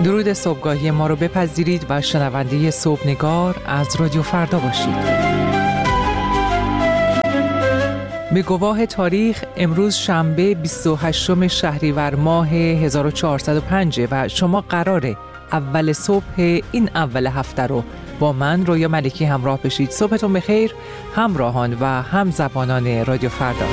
درود صبحگاهی ما رو بپذیرید و شنونده صبحنگار از رادیو فردا باشید. به گواه تاریخ امروز شنبه 28 شهریور ماه 1405 و شما قراره اول صبح این اول هفته رو با من رویا ملکی همراه بشید. صبحتون بخیر همراهان و همزبانان رادیو فردا.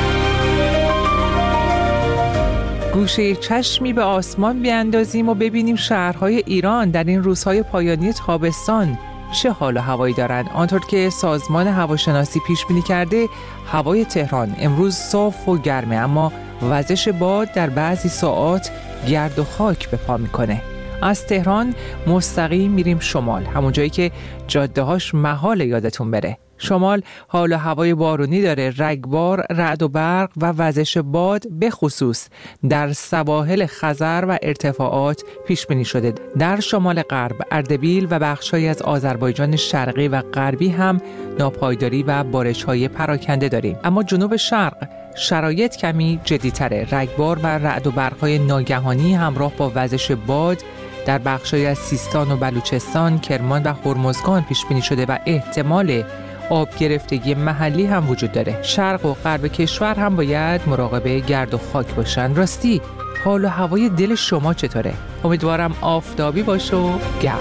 گوشه چشمی به آسمان بیاندازیم و ببینیم شهرهای ایران در این روزهای پایانی تابستان چه حال و هوایی دارند. آنطور که سازمان هواشناسی پیش بینی کرده هوای تهران امروز صاف و گرمه، اما وزش باد در بعضی ساعات گرد و خاک به پا میکنه. از تهران مستقیم میریم شمال، همون جایی که جاده‌هاش محاله یادتون بره. شمال حال و هوای بارونی داره، رگبار، رعد و برق و وزش باد به خصوص در سواحل خزر و ارتفاعات پیش بینی شده. در شمال غرب، اردبیل و بخش‌هایی از آذربایجان شرقی و غربی هم ناپایداری و بارش‌های پراکنده داریم. اما جنوب شرق شرایط کمی جدی‌تره. رگبار و رعد و برق‌های ناگهانی همراه با وزش باد در بخش‌هایی از سیستان و بلوچستان، کرمان و هرمزگان پیش بینی شده و احتمال آب گرفتگی محلی هم وجود داره. شرق و غرب کشور هم باید مراقب گرد و خاک باشن. راستی حال و هوای دل شما چطوره؟ امیدوارم آفتابی باشه و گرم.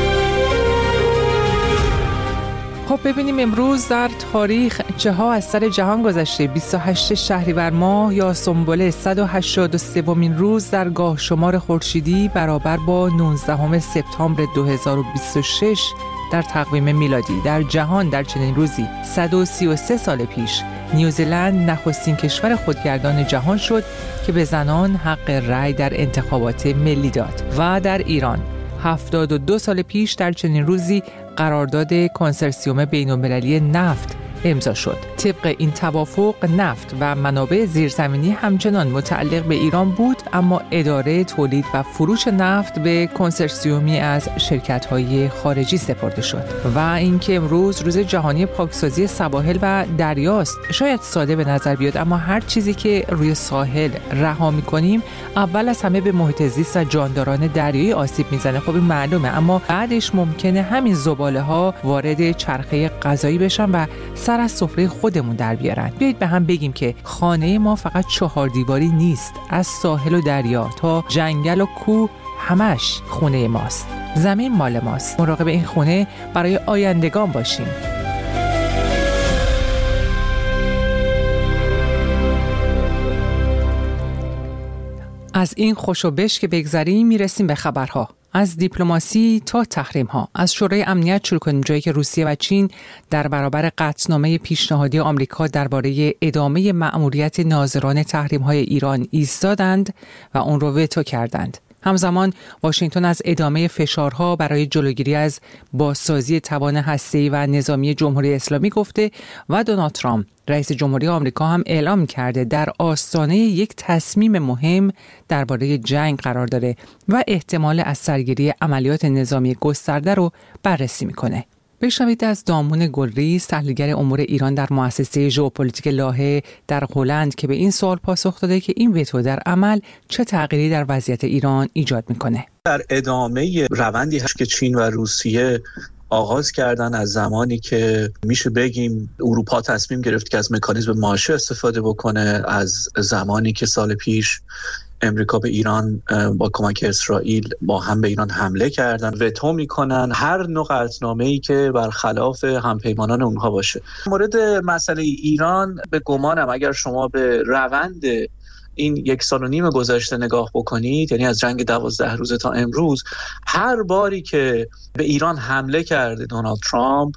خب ببینیم امروز در تاریخ چه ها از سر جهان گذشته. 28 شهریور ماه یا سنبله 183مین روز در گاه شمار خورشیدی برابر با 19 سپتامبر 2026 در تقویم میلادی. در جهان در چنین روزی 133 سال پیش نیوزلند نخستین کشور خودگردان جهان شد که به زنان حق رأی در انتخابات ملی داد. و در ایران 72 سال پیش در چنین روزی قرارداد کنسرسیوم بین‌المللی نفت امضا شد. طبق این توافق نفت و منابع زیرزمینی همچنان متعلق به ایران بود، اما اداره تولید و فروش نفت به کنسرسیومی از شرکت‌های خارجی سپرده شد. و اینکه امروز روز جهانی پاکسازی سواحل و دریاست. شاید ساده به نظر بیاد، اما هر چیزی که روی ساحل رها می‌کنیم اول از همه به محیط زیست و جانداران دریایی آسیب میزنه. خب این معلومه، اما بعدش ممکنه همین زباله‌ها وارد چرخه غذایی بشن و سر از سفره خودمون در بیارن. بیایید به هم بگیم که خانه ما فقط 4 دیواری نیست. از ساحل و دریا تا جنگل و کوه همش خونه ماست. زمین مال ماست. مراقب این خونه برای آیندگان باشیم. از این خوش و بش که بگذریم میرسیم به خبرها. از دیپلماسی تا تحریم‌ها. از شورای امنیت شروع کنیم، جایی که روسیه و چین در برابر قطعنامه پیشنهادی آمریکا درباره ادامه مأموریت ناظران تحریم‌های ایران ایستادند و اون رو وتو کردند. همزمان واشنگتن از ادامه فشارها برای جلوگیری از بازسازی توان هسته‌ای و نظامی جمهوری اسلامی گفته و دونالد ترامپ رئیس جمهوری آمریکا هم اعلام کرده در آستانه یک تصمیم مهم درباره جنگ قرار داره و احتمال از سرگیری عملیات نظامی گسترده رو بررسی میکنه. بشنوید از دامون گلریز، تحلیلگر امور ایران در مؤسسه ژئوپلیتیک لاهه در هلند، که به این سوال پاسخ داده که این وتو در عمل چه تغییری در وضعیت ایران ایجاد میکنه. در ادامه روندی هست که چین و روسیه آغاز کردن از زمانی که میشه بگیم اروپا تصمیم گرفت که از مکانیزم ماشه استفاده بکنه، از زمانی که سال پیش امریکا به ایران با کمک اسرائیل با هم به ایران حمله کردن، وتو میکنن هر نوع قطعنامه‌ای که برخلاف همپیمانان اونها باشه. مورد مسئله ایران به گمانم اگر شما به روند این 1.5 سال گذشته نگاه بکنید، یعنی از جنگ 12 روزه تا امروز، هر باری که به ایران حمله کرده دونالد ترامپ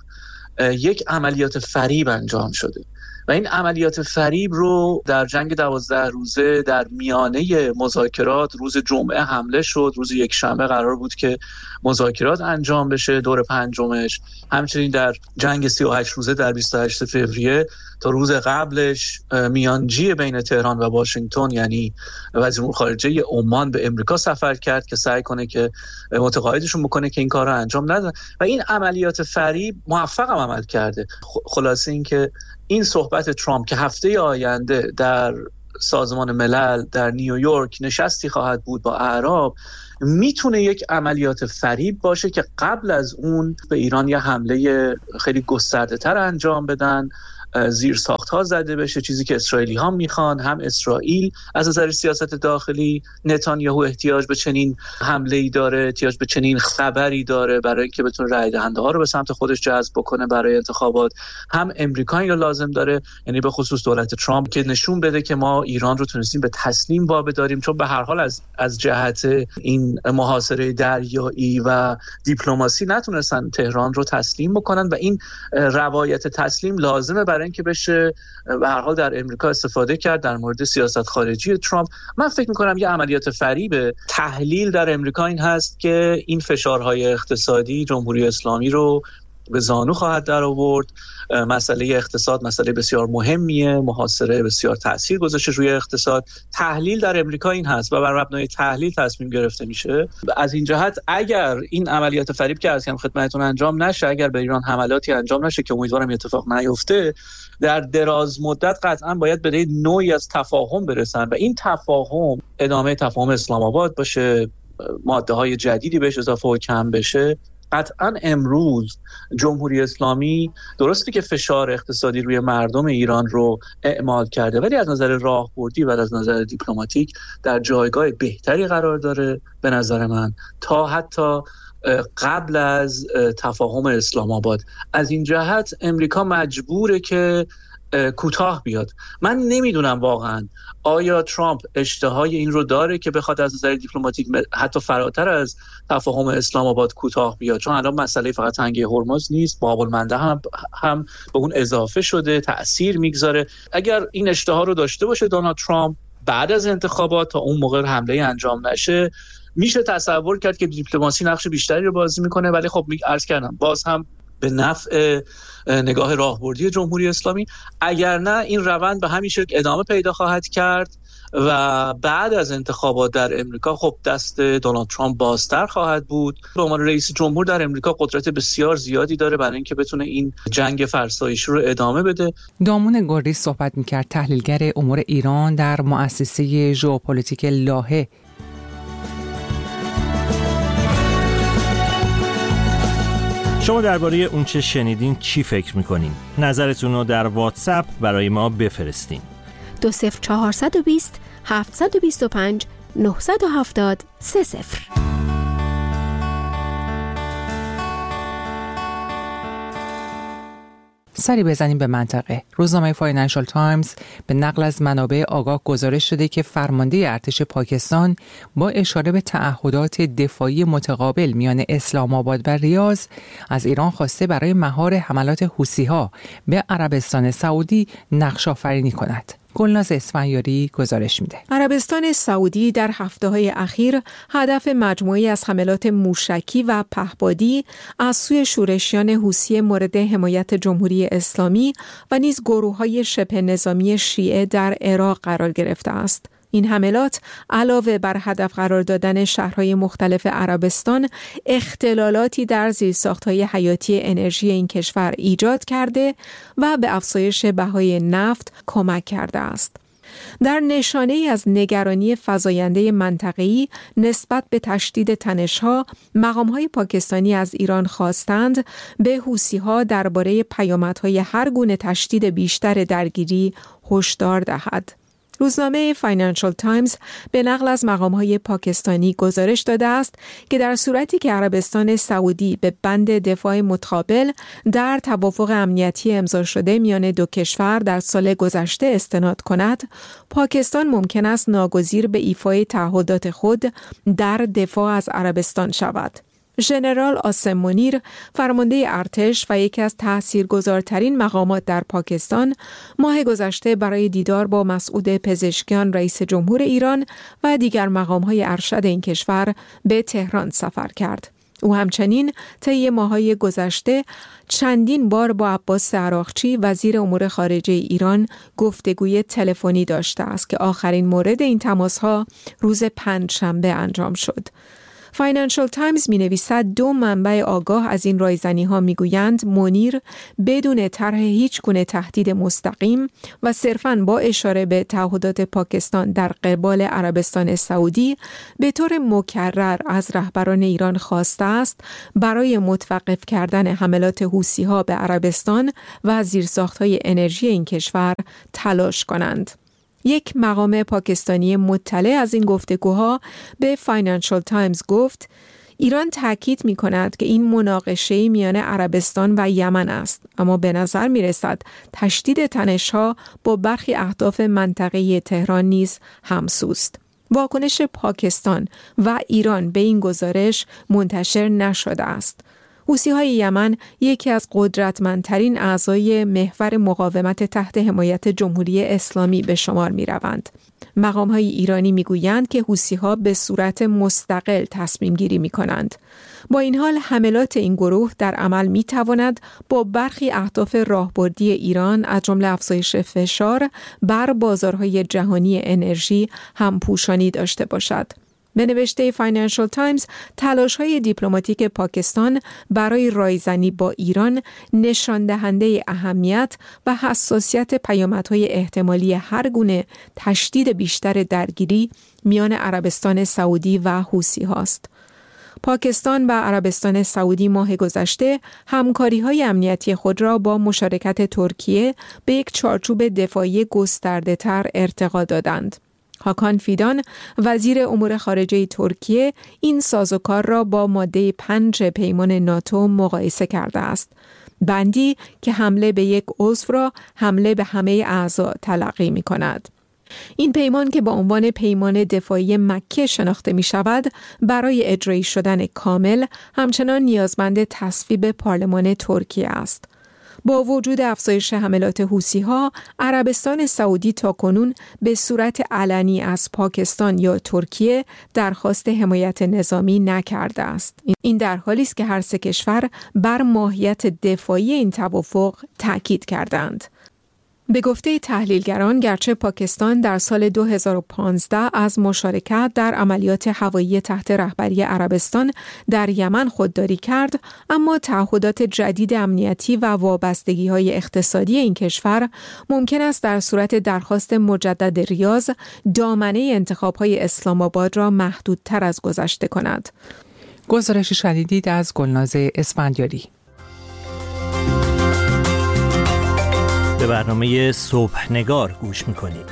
یک عملیات فریب انجام شده و این عملیات فریب رو در جنگ 12 روزه در میانه مذاکرات روز جمعه حمله شد. روز یکشنبه قرار بود که مذاکرات انجام بشه دور پنجمش. همچنین در جنگ 38 روزه در 28 فوریه تا روز قبلش میانجی بین تهران و واشنگتن یعنی وزیر امور خارجه عمان به امریکا سفر کرد که سعی کنه که متقاعدشون بکنه که این کار رو انجام ندن و این عملیات فریب موفق هم عمل کرده. خلاصه این که این صحبت ترامپ که هفته آینده در سازمان ملل در نیویورک نشستی خواهد بود با اعراب، میتونه یک عملیات فریب باشه که قبل از اون به ایران یه حمله خیلی گسترده تر انجام بدن، زیر ساخت‌ها زده بشه، چیزی که اسرائیلی ها میخوان. هم اسرائیل از نظر سیاست داخلی نتانیاهو احتیاج به چنین حمله‌ای داره، احتیاج به چنین خبری داره برای اینکه بتونه رای دهنده ها رو به سمت خودش جذب بکنه برای انتخابات. هم امریکا اینو لازم داره، یعنی به خصوص دولت ترامپ، که نشون بده که ما ایران رو تونستیم به تسلیم وابداریم، چون به هر حال از جهت این محاصره دریایی و دیپلماسی نتونستن تهران رو تسلیم بکنن و این روایت تسلیم لازمه برای اینکه بشه به هر حال در امریکا استفاده کرد در مورد سیاست خارجی ترامپ. من فکر می‌کنم یه عملیات فریب. تحلیل در امریکا این هست که این فشارهای اقتصادی جمهوری اسلامی رو به زانو خواهد در آورد. مسئله اقتصاد مسئله بسیار مهمیه، محاصره بسیار تأثیر گذاشته روی اقتصاد. تحلیل در امریکا این هست و بر مبنای تحلیل تصمیم گرفته میشه. از این جهت اگر این عملیات فریب که از خدمتتون انجام نشه، اگر به ایران حملاتی انجام نشه که امیدوارم اتفاق نیفته، در دراز مدت قطعا باید به نوعی از تفاهم برسن و این تفاهم ادامه تفاهم اسلام آباد باشه، ماده‌های جدیدی بهش اضافه و کم بشه. قطعا امروز جمهوری اسلامی درسته که فشار اقتصادی روی مردم ایران رو اعمال کرده، ولی از نظر راهبردی و از نظر دیپلماتیک در جایگاه بهتری قرار داره به نظر من تا حتی قبل از تفاهم اسلام آباد. از این جهت امریکا مجبوره که کوتاه بیاد. من نمیدونم واقعا آیا ترامپ اشتهای این رو داره که بخواد از نظر دیپلماتیک حتی فراتر از تفاهم اسلام آباد کوتاه بیاد، چون الان مسئله فقط تنگه هرمز نیست، باب المندب هم به اون اضافه شده، تأثیر میگذاره. اگر این اشتها رو داشته باشه دونالد ترامپ بعد از انتخابات تا اون موقع حمله انجام نشه، میشه تصور کرد که دیپلماسی نقش بیشتری رو بازی میکنه. ولی خب عرض کردم باز هم به نفع نگاه راهبردی جمهوری اسلامی. اگر نه این روند به همین شکل ادامه پیدا خواهد کرد و بعد از انتخابات در امریکا خب دست دونالد ترامپ بازتر خواهد بود. به عنوان رئیس جمهور در امریکا قدرت بسیار زیادی داره برای اینکه بتونه این جنگ فرسایشی رو ادامه بده. دامون گریز صحبت می‌کرد، تحلیلگر امور ایران در مؤسسه ژئوپلیتیک لاهه. شما درباره اون چه شنیدین چی فکر میکنین؟ نظرتون رو در واتساپ برای ما بفرستین. 20420 725 970 30. سری بزنیم به منطقه. روزنامه فاینانشال تایمز به نقل از منابع آگاه گزارش شده که فرمانده ارتش پاکستان با اشاره به تعهدات دفاعی متقابل میان اسلام آباد و ریاض از ایران خواسته برای مهار حملات حوثی‌ها به عربستان سعودی نقش آفرینی کند. گلناز اسفندیاری گزارش میده. عربستان سعودی در هفته‌های اخیر هدف مجموعی از حملات موشکی و پهپادی از سوی شورشیان حوثی مورد حمایت جمهوری اسلامی و نیز گروه‌های شبه نظامی شیعه در عراق قرار گرفته است. این حملات علاوه بر هدف قرار دادن شهرهای مختلف عربستان، اختلالاتی در زیرساخت‌های حیاتی انرژی این کشور ایجاد کرده و به افزایش بهای نفت کمک کرده است. در نشانه‌ای از نگرانی فزاینده منطقه‌ای نسبت به تشدید تنش‌ها، مقام‌های پاکستانی از ایران خواستند به حوثی‌ها درباره پیامدهای هر گونه تشدید بیشتر درگیری هشدار دهد. روزنامه فاینانشال تایمز به نقل از مقام‌های پاکستانی گزارش داده است که در صورتی که عربستان سعودی به بند دفاع متقابل در توافق امنیتی امضا شده میان دو کشور در سال گذشته استناد کند، پاکستان ممکن است ناگزیر به ایفای تعهدات خود در دفاع از عربستان شود. ژنرال آسم منیر، فرمانده ارتش و یکی از تاثیرگذارترین مقامات در پاکستان، ماه گذشته برای دیدار با مسعود پزشکیان رئیس جمهور ایران و دیگر مقام‌های ارشد این کشور به تهران سفر کرد. او همچنین طی ماه‌های گذشته چندین بار با عباس عراقچی وزیر امور خارجه ایران گفتگوی تلفنی داشته است که آخرین مورد این تماس‌ها روز پنجشنبه انجام شد. فاینانشال تایمز می نویسد 2 منبع آگاه از این رایزنی ها می گویند منیر بدون طرح هیچ گونه تهدید مستقیم و صرفاً با اشاره به تعهدات پاکستان در قبال عربستان سعودی به طور مکرر از رهبران ایران خواسته است برای متوقف کردن حملات حوثی‌ها به عربستان و زیرساخت‌های انرژی این کشور تلاش کنند. یک مقام پاکستانی مطلع از این گفتگوها به فاینانشال تایمز گفت ایران تاکید می کند که این مناقشه میان عربستان و یمن است، اما به نظر می رسد تشدید تنش‌ها با برخی اهداف منطقه تهران نیز همسوست. واکنش پاکستان و ایران به این گزارش منتشر نشده است. حوثی‌های یمن یکی از قدرتمندترین اعضای محور مقاومت تحت حمایت جمهوری اسلامی به شمار می‌روند. مقام‌های ایرانی می‌گویند که حوثی‌ها به صورت مستقل تصمیم گیری می‌کنند. با این حال حملات این گروه در عمل می‌تواند با برخی اهداف راهبردی ایران از جمله افزایش فشار بر بازارهای جهانی انرژی همپوشانی داشته باشد. به نوشته فاینانشال تایمز، تلاش‌های دیپلماتیک پاکستان برای رایزنی با ایران نشان دهنده اهمیت و حساسیت پیامدهای احتمالی هر گونه تشدید بیشتر درگیری میان عربستان سعودی و حوثی هاست. پاکستان و عربستان سعودی ماه گذشته همکاری‌های امنیتی خود را با مشارکت ترکیه به یک چارچوب دفاعی گسترده‌تر ارتقا دادند. هاکان فیدان وزیر امور خارجه ترکیه این سازوکار را با ماده 5 پیمان ناتو مقایسه کرده است. بندی که حمله به یک عضو را حمله به همه اعضا تلقی می کند. این پیمان که با عنوان پیمان دفاعی مکه شناخته می شود، برای اجرایی شدن کامل همچنان نیازمند تصویب پارلمان ترکیه است. با وجود افزایش حملات حوثی‌ها، عربستان سعودی تاکنون به صورت علنی از پاکستان یا ترکیه درخواست حمایت نظامی نکرده است. این در حالی است که هر سه کشور بر ماهیت دفاعی این توافق تاکید کردند. به گفته تحلیلگران، گرچه پاکستان در سال 2015 از مشارکت در عملیات هوایی تحت رهبری عربستان در یمن خودداری کرد، اما تعهدات جدید امنیتی و وابستگی‌های اقتصادی این کشور ممکن است در صورت درخواست مجدد ریاض دامنه انتخاب‌های اسلام آباد را محدودتر از گذشته کند. گزارش شنیدید از گلناز اسفندیاری. به برنامه صبحنگار گوش میکنید.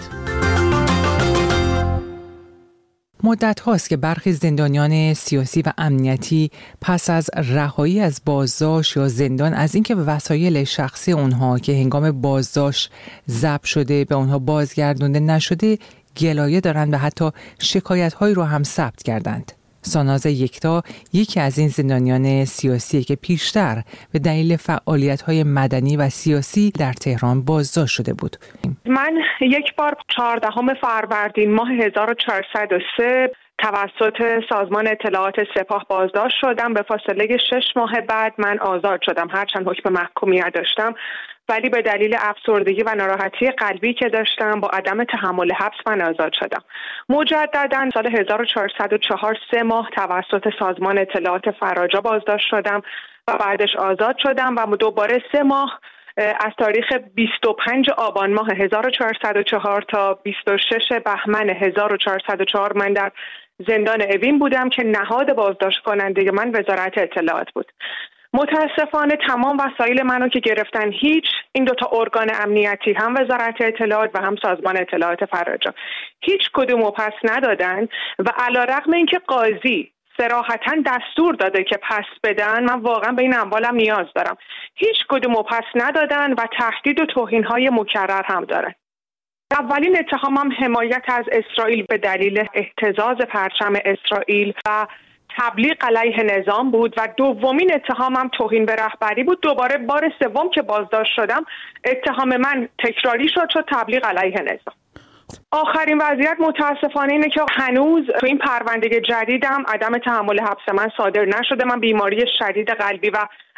مدت هاست که برخی زندانیان سیاسی و امنیتی پس از رهایی از بازداشت یا زندان از اینکه وسایل شخصی اونها که هنگام بازداشت ضبط شده به اونها بازگردونده نشده گلایه دارند و حتی شکایت‌هایی رو هم ثبت کردند. ساناز یکتا یکی از این زندانیان سیاسی که پیشتر به دلیل فعالیت‌های مدنی و سیاسی در تهران بازداشت شده بود. من یک بار 14 فروردین ماه 1403 توسط سازمان اطلاعات سپاه بازداشت شدم. به فاصله 6 ماه بعد من آزاد شدم، هرچند حکم محکومیت داشتم، ولی به دلیل افسردگی و ناراحتی قلبی که داشتم با عدم تحمل حبس من آزاد شدم. مجددا سال 1404 3 ماه توسط سازمان اطلاعات فراجا بازداشت شدم و بعدش آزاد شدم و دوباره 3 ماه از تاریخ 25 آبان ماه 1404 تا 26 بهمن 1404 من در زندان اوین بودم که نهاد بازداشت کننده من وزارت اطلاعات بود. متاسفانه تمام وسایل منو که گرفتن، هیچ این دوتا ارگان امنیتی، هم وزارت اطلاعات و هم سازمان اطلاعات فراجا، هیچ کدومو پس ندادن و علیرغم اینکه قاضی صراحتاً دستور داده که پس بدن، من واقعا به این اموالم نیاز دارم، هیچ کدومو پس ندادن و تهدید و توهین‌های مکرر هم دارن. اولین اتهامم حمایت از اسرائیل به دلیل اهتزاز پرچم اسرائیل و تبلیغ علیه نظام بود و دومین اتهامم توهین به رهبری بود. دوباره بار سوم که بازداشت شدم اتهام من تکراری شد تبلیغ علیه نظام. آخرین وضعیت متاسفانه اینه که هنوز تو این پرونده جدیدم عدم تحمل حبس من صادر نشده. من بیماری شدید قلبی و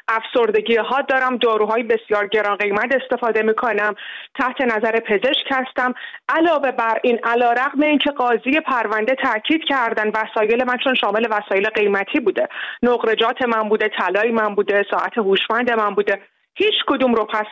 افسردگی ها دارم، داروهای بسیار گران قیمت استفاده میکنم، تحت نظر پزشک هستم. علاوه بر این، علیرغم اینکه قاضی پرونده تاکید کردن وسایل من چون شامل وسایل قیمتی بوده، نقرجات من بوده، طلای من بوده، ساعت هوشمند من بوده، هیچ کدوم رو پس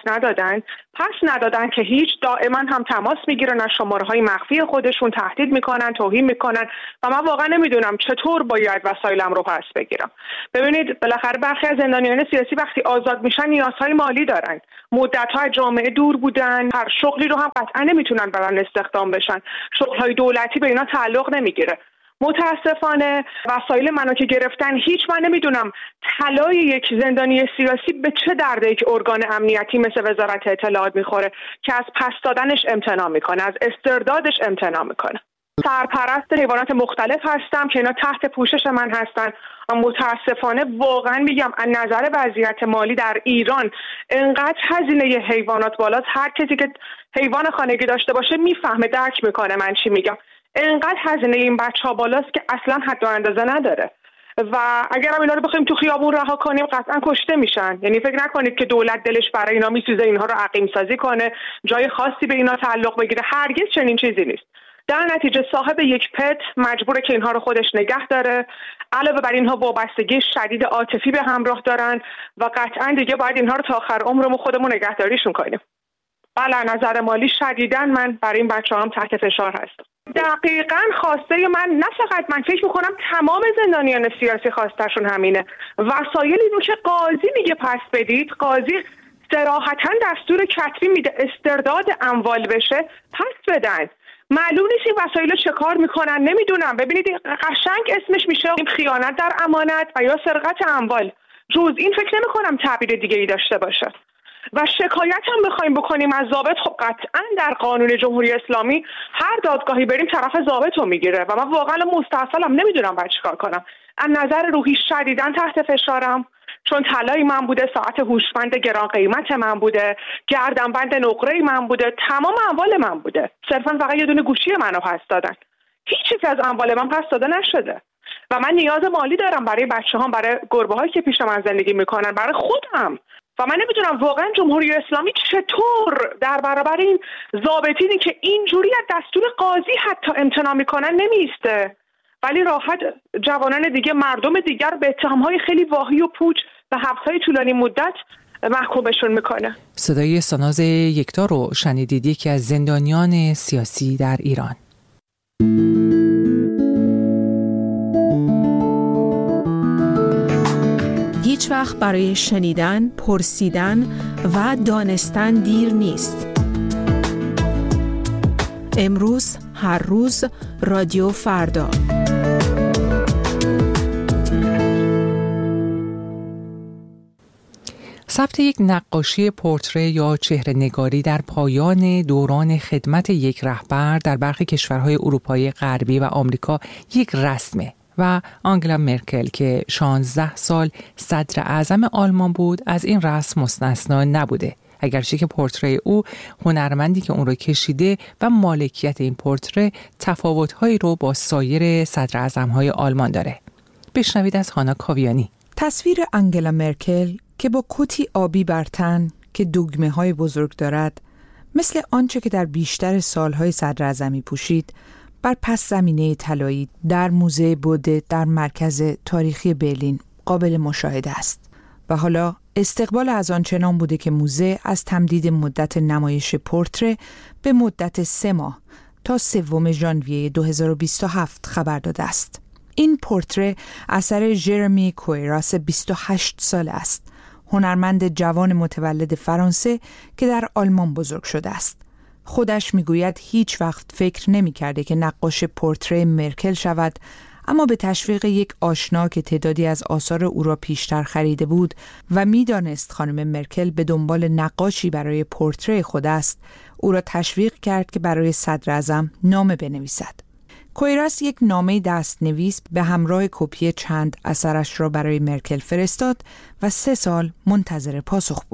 ندادن که هیچ، دائما هم تماس میگیرن، از شماره‌های مخفی خودشون تهدید میکنن، توهین میکنن و من واقعا نمیدونم چطور باید وسایلم رو پس بگیرم. ببینید بالاخره برخی از زندانیان سیاسی وقتی آزاد میشن نیازهای مالی دارن، مدت‌ها از جامعه دور بودن، هر شغلی رو هم قطعا نمیتونن برن استخدام بشن، شغل‌های دولتی به اینا تعلق نمیگیره. متاسفانه وسایل منو که گرفتن، هیچ من نمیدونم طلای یک زندانی سیاسی به چه درد یک ارگان امنیتی مثل وزارت اطلاعات میخوره که از پس دادنش امتناع میکنه، از استردادش امتناع میکنه. سرپرست حیوانات مختلف هستم که اینا تحت پوشش من هستن. متاسفانه واقعا میگم از نظر وضعیت مالی در ایران انقدر هزینه حیوانات بالاست، هر کسی که حیوان خانگی داشته باشه میفهمه، درک میکنه من چی میگم. انقدر هزینه این بچه‌ها بالاست که اصلا حد و اندازه نداره و اگر هم اینا رو بخوایم تو خیابون رها کنیم قطعا کشته میشن. یعنی فکر نکنید که دولت دلش برای اینا میسوزه اینها رو عقیم سازی کنه، جای خاصی به اینا تعلق بگیره، هرگز چنین چیزی نیست. در نتیجه صاحب یک پت مجبوره که اینها رو خودش نگه داره. علاوه بر اینها وابستگی شدید عاطفی به همراه دارن و قطعا دیگه باید اینها رو تا آخر عمرمون خودمون نگهداریشون کنیم. بله، نظر مالی شدیداً من برای این بچه‌هام تحت فشار هستم. دقیقاً خواسته من، نه فقط من، فکر میکنم تمام زندانیان سیاسی خواستشون همینه. وسایلی رو که قاضی میگه پس بدید، قاضی صراحتاً دستور کتبی میده استرداد اموال بشه، پس بدن. معلوم نیست این وسایل چه کار میکنن، نمیدونم. ببینید قشنگ اسمش میشه خیانت در امانت و یا سرقت اموال. جز این فکر نمیکنم تعبیر دیگه ای داشته باشه. و شکایت هم بخوایم بکنیم از ضابط، خب قطعا در قانون جمهوری اسلامی هر دادگاهی بریم طرف ضابط رو میگیره و من واقعا مستعصلم، نمیدونم باید چیکار کنم. از نظر روحی شدیداً تحت فشارم، چون طلای من بوده، ساعت هوشمند گران قیمت من بوده، گردنبند نقره من بوده، تمام اموال من بوده. صرفا فقط یه دونه گوشی منو پس دادن، هیچ چیزی از اموال من پس داده نشده و من نیاز مالی دارم برای بچه‌هام، برای گربه‌هایی که پیش من زندگی میکنن، برای خودم. و من نمیدونم واقعا جمهوری اسلامی چطور در برابر این ضابطینی که اینجوری از دستور قاضی حتی امتناع میکنن نمیسته، ولی راحت جوانان دیگه، مردم دیگر به اتهامهای خیلی واهی و پوچ و حبس‌های طولانی مدت محکومشون میکنه. صدای ساناز یکتا رو شنیدید، یکی از زندانیان سیاسی در ایران. هیچ وقت برای شنیدن، پرسیدن و دانستن دیر نیست. امروز، هر روز، رادیو فردا. ثبت یک نقاشی پورتره یا چهره‌نگاری در پایان دوران خدمت یک رهبر در برخی کشورهای اروپایی غربی و آمریکا یک رسمه و آنگلا مرکل که 16 سال صدر اعظم آلمان بود از این رسم مستثنا نبوده، اگرچه که پورتره او، هنرمندی که اون رو کشیده و مالکیت این پورتره تفاوت‌هایی رو با سایر صدر اعظم‌های آلمان داره. بشنوید از هانا کاویانی. تصویر آنگلا مرکل که با کتی آبی بر تن که دگمه‌های بزرگ دارد، مثل آنچه که در بیشتر سالهای صدر اعظمی پوشید، بر پس زمینه طلایی در موزه بوده در مرکز تاریخی برلین قابل مشاهده است. و حالا استقبال از آن چنان بوده که موزه از تمدید مدت نمایش پورتره به مدت 3 ماه تا 3 ژانویه 2027 خبر داده است. این پورتره اثر ژرمی کویراس 28 ساله است، هنرمند جوان متولد فرانسه که در آلمان بزرگ شده است. خودش میگوید هیچ وقت فکر نمی کرده که نقاش پورتره مرکل شود، اما به تشویق یک آشنا که تعدادی از آثار او را پیشتر خریده بود و میدانست خانم مرکل به دنبال نقاشی برای پورتره خود است، او را تشویق کرد که برای صدر اعظم نامه بنویسد. کویراس یک نامه دستنویس به همراه کپی چند اثرش را برای مرکل فرستاد و 3 سال منتظر پاسخ بود.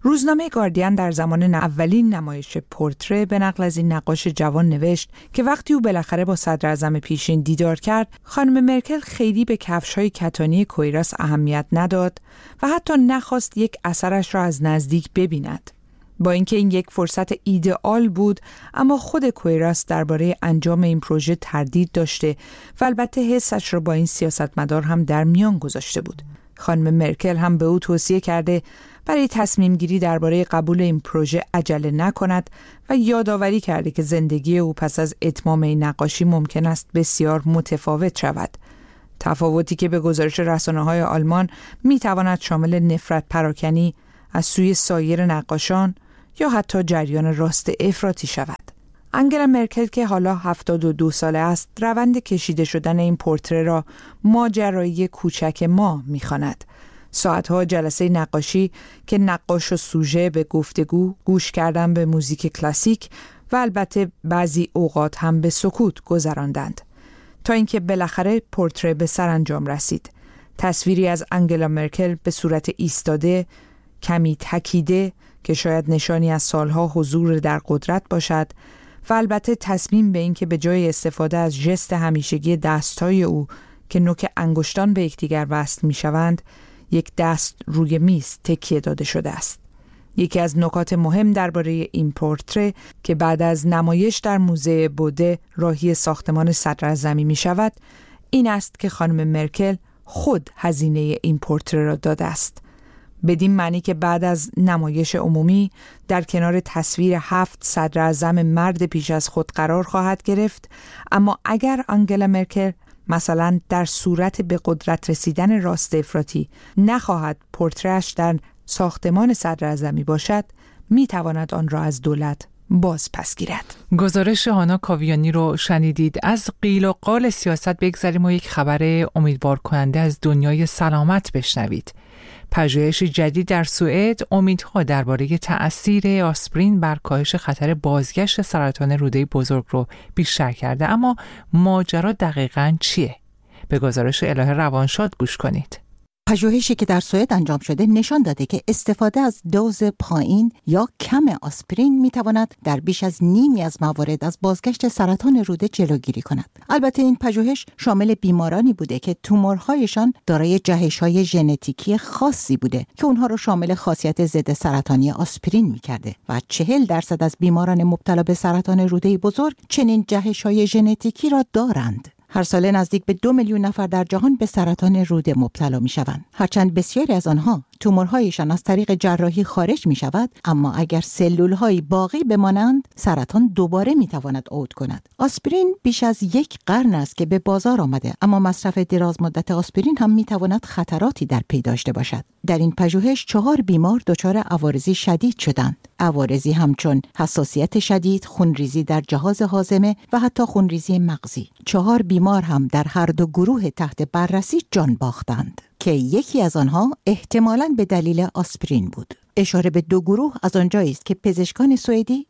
روزنامه گاردین در زمان اولین نمایش پورتره به نقل از این نقاش جوان نوشت که وقتی او بالاخره با صدراعظم پیشین دیدار کرد، خانم مرکل خیلی به کفش‌های کتانی کویراس اهمیت نداد و حتی نخواست یک اثرش را از نزدیک ببیند. با اینکه این یک فرصت ایدئال بود، اما خود کویراس درباره انجام این پروژه تردید داشته و البته حسش را با این سیاستمدار هم در میان گذاشته بود. خانم مرکل هم به او توصیه کرده برای تصمیم گیری درباره قبول این پروژه عجله نکند و یادآوری کرده که زندگی او پس از اتمام این نقاشی ممکن است بسیار متفاوت شود. تفاوتی که به گزارش رسانه‌های آلمان می‌تواند شامل نفرت پراکنی از سوی سایر نقاشان یا حتی جریان راست افراطی شود. انگلا مرکل که حالا 72 ساله است، روند کشیده شدن این پورتره را ماجرایی کوچک ما می‌خواند. ساعتها جلسه نقاشی که نقاش و سوژه به گفتگو، گوش کردن به موزیک کلاسیک و البته بعضی اوقات هم به سکوت گذراندند تا اینکه بالاخره پورتره به سرانجام رسید. تصویری از انگلا مرکل به صورت ایستاده، کمی تکیده که شاید نشانی از سالها حضور در قدرت باشد و البته تصمیم به این که به جای استفاده از ژست همیشگی دستای او که نوک انگشتان به یکدیگر وصل می‌شوند، یک دست روی میز تکیه داده شده است. یکی از نکات مهم درباره این پورتره که بعد از نمایش در موزه بوده راهی ساختمان صدراعظمی می‌شود، این است که خانم مرکل خود هزینه این پورتره را داده است. بدین معنی که بعد از نمایش عمومی در کنار تصویر 7 صدراعظم مرد پیش از خود قرار خواهد گرفت، اما اگر انگلا مرکل مثلا در صورت به قدرت رسیدن راست افراطی نخواهد پورتره‌اش در ساختمان صدراعظمی باشد، میتواند آن را از دولت باز پس گیرد. گزارش هانا کاویانی رو شنیدید. از قیل و قال سیاست بگذریم و یک خبر امیدوار کننده از دنیای سلامت بشنوید. پژوهش جدید در سوئد امیدها درباره تأثیر آسپرین بر کاهش خطر بازگشت سرطان روده بزرگ رو بیشتر کرده. اما ماجرا دقیقاً چیه؟ به گزارش الهه روانشاد گوش کنید. پژوهشی که در سوئد انجام شده نشان داده که استفاده از دوز پایین یا کم آسپرین میتواند در بیش از نیمی از موارد از بازگشت سرطان روده جلوگیری کند. البته این پژوهش شامل بیمارانی بوده که تومورهایشان دارای جهش‌های ژنتیکی خاصی بوده که اونها را شامل خاصیت ضد سرطانی آسپرین میکرده و 40% از بیماران مبتلا به سرطان روده بزرگ چنین جهش‌های ژنتیکی را دارند. هر ساله نزدیک به 2 میلیون نفر در جهان به سرطان روده مبتلا می شوند. هرچند بسیاری از آنها تومورهایشان از طریق جراحی خارج می شود، اما اگر سلول‌های باقی بمانند، سرطان دوباره می تواند عود کند. آسپرین بیش از 1 قرن است که به بازار آمده، اما مصرف دراز مدت آسپرین هم می تواند خطراتی در پی داشته باشد. در این پژوهش 4 بیمار دچار عوارضی شدید شدند. عوارضی همچون حساسیت شدید، خونریزی در جهاز هاضمه و حتی خونریزی مغزی. 4 بیمار هم در هر دو گروه تحت بررسی جان باختند که یکی از آنها احتمالاً به دلیل آسپرین بود. اشاره به 2 گروه از آنجایی است که پزشکان سوئدی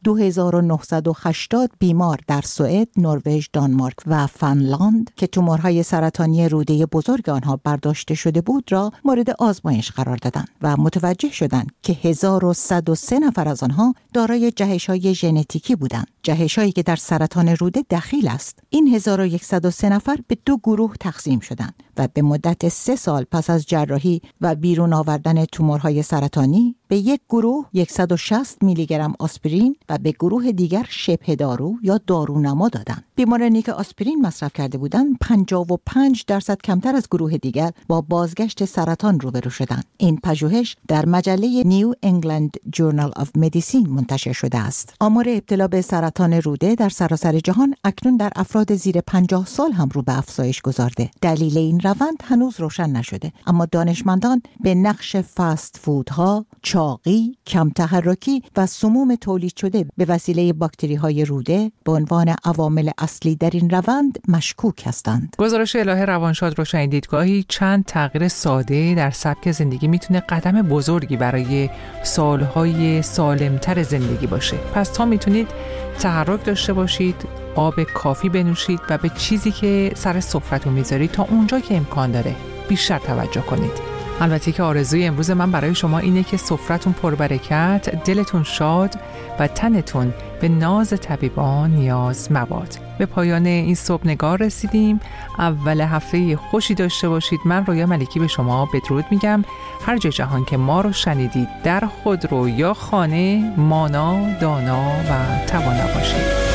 2980 بیمار در سوئد، نروژ، دانمارک و فنلاند که تومورهای سرطانی روده بزرگ آنها برداشته شده بود را مورد آزمایش قرار دادند و متوجه شدند که 1103 نفر از آنها دارای جهش‌های ژنتیکی بودند، جهش‌هایی که در سرطان روده دخیل است. این 1103 نفر به 2 گروه تقسیم شدند و به مدت 3 سال پس از جراحی و بیرون آوردن تومورهای سرطانی به یک گروه 160 میلی گرم آسپرین و به گروه دیگر شبه دارو یا دارونما دادند. بیمارانی که آسپرین مصرف کرده بودند 55% کمتر از گروه دیگر با بازگشت سرطان روبرو شدند. این پژوهش در مجله نیو انگلند جورنال آف مدیسین منتشر شده است. آمار ابتلا به سرطان روده در سراسر جهان اکنون در افراد زیر 50 سال هم رو به افزایش گذارده. دلیل این روند هنوز روشن نشده، اما دانشمندان به نقش فست فودها، چاقی، کم تحرکی و سموم تولید شده به وسیله باکتری‌های روده به عنوان عوامل اصلی در این روند مشکوک هستند. گزارش الهه روانشاد رو شنیدید. گاهی چند تغییر ساده در سبک زندگی میتونه قدم بزرگی برای سالهای سالمتر زندگی باشه. پس تا میتونید تحرک داشته باشید، آب کافی بنوشید و به چیزی که سر سفرتون میذارید تا اونجا که امکان داره بیشتر توجه کنید. البته که آرزوی امروز من برای شما اینه که سفرتون پربرکت، دلتون شاد و تنتون به ناز طبیبان نیاز مباد. به پایان این صبح نگار رسیدیم. اول هفته خوشی داشته باشید. من رویا ملکی به شما بدرود میگم. هر جا جهان که ما رو شنیدید، در خودرو یا خانه مانا، دانا و توانا باشید.